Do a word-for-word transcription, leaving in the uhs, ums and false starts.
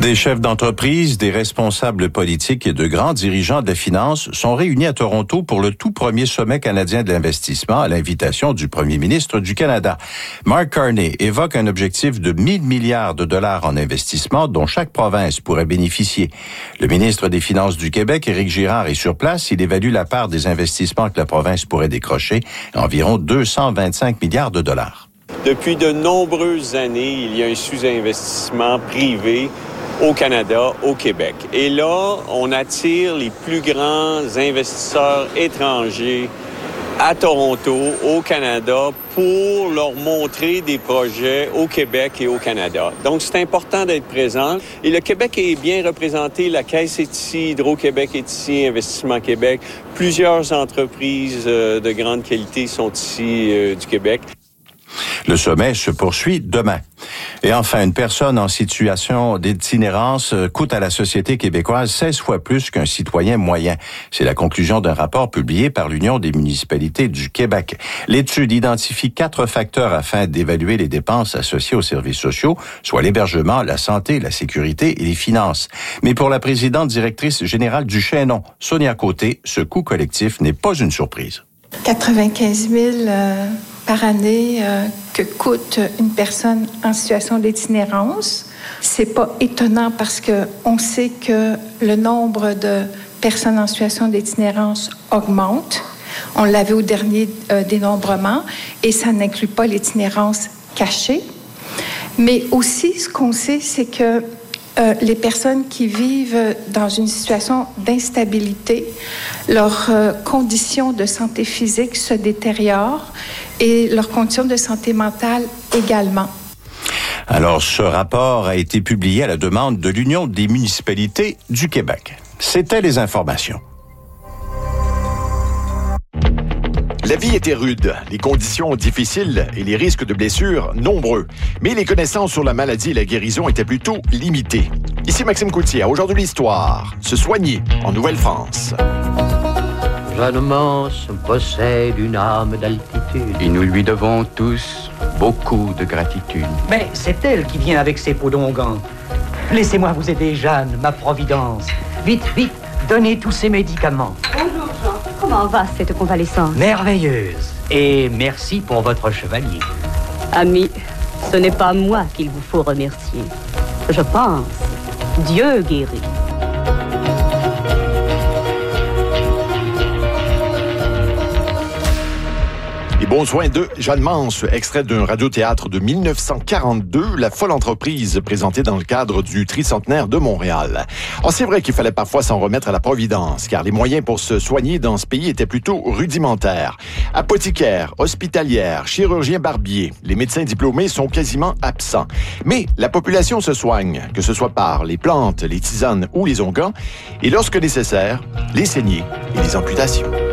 Des chefs d'entreprise, des responsables politiques et de grands dirigeants de la finance sont réunis à Toronto pour le tout premier sommet canadien de l'investissement à l'invitation du premier ministre du Canada. Mark Carney évoque un objectif de mille milliards de dollars en investissement dont chaque province pourrait bénéficier. Le ministre des Finances du Québec, Éric Girard, est sur place. Il évalue la part des investissements que la province pourrait décrocher à environ deux cent vingt-cinq milliards de dollars. Depuis de nombreuses années, il y a un sous-investissement privé au Canada, au Québec. Et là, on attire les plus grands investisseurs étrangers à Toronto, au Canada, pour leur montrer des projets au Québec et au Canada. Donc, c'est important d'être présent. Et le Québec est bien représenté. La Caisse est ici, Hydro-Québec est ici, Investissement Québec. Plusieurs entreprises euh, de grande qualité sont ici euh, du Québec. Le sommet se poursuit demain. Et enfin, une personne en situation d'itinérance coûte à la société québécoise seize fois plus qu'un citoyen moyen. C'est la conclusion d'un rapport publié par l'Union des municipalités du Québec. L'étude identifie quatre facteurs afin d'évaluer les dépenses associées aux services sociaux, soit l'hébergement, la santé, la sécurité et les finances. Mais pour la présidente directrice générale du Chaînon, Sonia Côté, ce coût collectif n'est pas une surprise. quatre-vingt-quinze mille euh, par année euh, que coûte une personne en situation d'itinérance. C'est pas étonnant parce que on sait que le nombre de personnes en situation d'itinérance augmente. On l'avait au dernier euh, dénombrement et ça n'inclut pas l'itinérance cachée. Mais aussi, ce qu'on sait, c'est que Euh, les personnes qui vivent dans une situation d'instabilité, leurs euh, conditions de santé physique se détériorent et leurs conditions de santé mentale également. Alors, ce rapport a été publié à la demande de l'Union des municipalités du Québec. C'était les informations. La vie était rude, les conditions difficiles et les risques de blessures nombreux. Mais les connaissances sur la maladie et la guérison étaient plutôt limitées. Ici Maxime Coutier, à Aujourd'hui l'Histoire, se soigner en Nouvelle-France. Jeanne Mance possède une âme d'altitude. Et nous lui devons tous beaucoup de gratitude. Mais c'est elle qui vient avec ses podongans. Laissez-moi vous aider, Jeanne, ma providence. Vite, vite, donnez tous ces médicaments. Bonjour, Jean. Comment va cette convalescence? Merveilleuse. Et merci pour votre chevalier. Ami, ce n'est pas moi qu'il vous faut remercier. Je pense, Dieu guérit. Les bons soins de Jeanne Mance, extrait d'un radiothéâtre de mille neuf cent quarante-deux, La folle entreprise, présentée dans le cadre du tricentenaire de Montréal. Oh, c'est vrai qu'il fallait parfois s'en remettre à la providence, car les moyens pour se soigner dans ce pays étaient plutôt rudimentaires. Apothicaires, hospitalières, chirurgiens barbiers, les médecins diplômés sont quasiment absents. Mais la population se soigne, que ce soit par les plantes, les tisanes ou les onguents, et lorsque nécessaire, les saignées et les amputations.